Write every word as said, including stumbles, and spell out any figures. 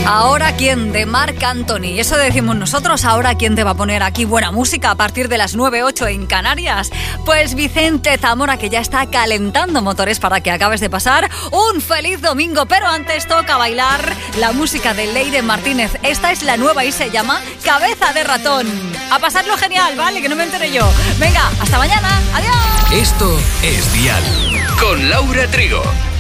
Ahora quién, de Marc Anthony. Eso decimos nosotros. Ahora quién te va a poner aquí buena música a partir de las nueve ocho en Canarias. Pues Vicente Zamora, que ya está calentando motores para que acabes de pasar un feliz domingo. Pero antes toca bailar la música de Leire Martínez. Esta es la nueva y se llama Cabeza de Ratón. A pasarlo genial, ¿vale? Que no me enteré yo. Venga, hasta mañana. Adiós. Esto es Dial con Laura Trigo.